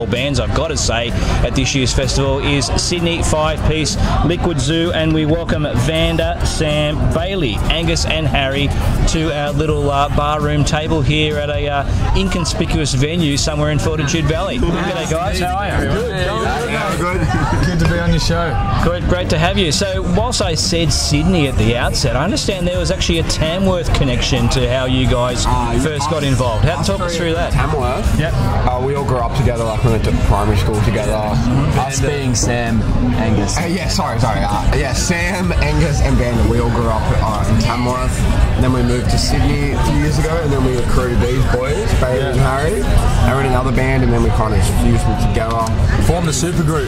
bands, I've got to say, at this year's festival is Sydney five-piece Liquid Zoo, and we welcome Vanda, Sam, Bailey, Angus and Harry to our little barroom table here at a inconspicuous venue somewhere in Fortitude Valley. G'day guys, how are you? Good. Good to be on your show. Great to have you. So whilst I said Sydney at the outset, I understand there was actually a Tamworth connection to how you guys first got involved. Talk us through that. Tamworth? Yep. We all grew up together, like we went to primary school together. Us being Sam, Angus. Sorry. Sam, Angus and Vanda, we all grew up in Tamworth. And then we moved to Sydney a few years ago, and then we recruited these boys, Bailey and Harry. They were in another band, and then we kind of just fused them together. Formed a supergroup.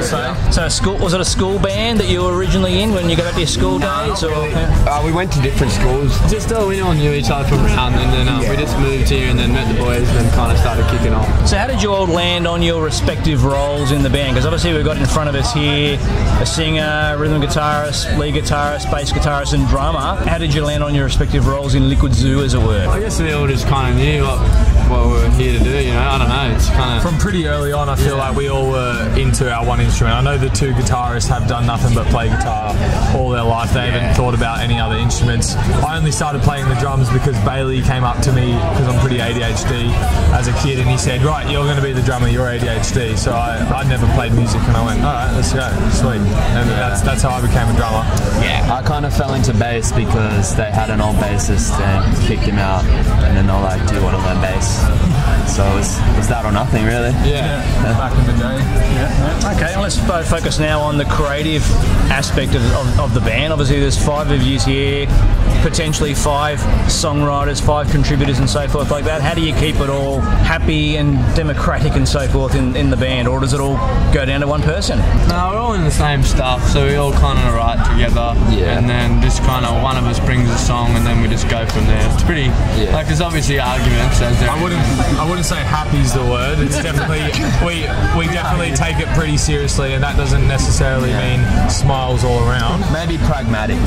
So was it a school band that you were originally in when you got up to your school days? Really. We went to different schools. Just we all knew each other from around, and then we just moved here and then met the boys and then kind of started kicking on. So how did you all land on your respective roles in the band? Because obviously we've got in front of us here a singer, rhythm guitarist, lead guitarist, bass guitarist and drummer. How did you land on your respective roles in Liquid Zoo, as it were? I guess we all just kind of knew what we were here to do, you know. I don't know, it's kind of... From pretty early on, I feel like we all were into our one instrument. I know the two guitarists have done nothing but play guitar all their life. They haven't thought about any other instruments. I only started playing the drums because Bailey came up to me, because I'm pretty ADHD as a kid, and he said, right, you're going to be the drummer, you're ADHD. So I'd never played music, and I went, all right, let's go, sweet. And that's how I became a drummer. Yeah, I kind of fell into bass because they had an old bassist and kicked him out, and then they're like, do you want to learn bass? So it was that or nothing, really. Yeah. Back in the day. Yeah. Okay, let's focus now on the creative aspect of the band. Obviously there's 5 of you here, potentially 5 songwriters, 5 contributors and so forth like that. How do you keep it all happy and democratic and so forth in the band, or does it all go down to one person? No, we're all in the same stuff, so we all kind of write together, and then just kind of one of us brings a song and then we just go from there. It's pretty, like there's obviously arguments. I wouldn't say happy's the word. It's definitely, we definitely take it pretty seriously, and that doesn't necessarily mean smiles all around. Maybe pragmatic.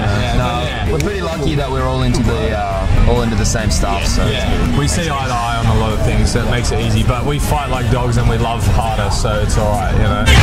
We're pretty lucky that we're all into the same stuff. So we see eye to eye on a lot of things, so it makes it easy. But we fight like dogs and we love harder, so it's all right, you know.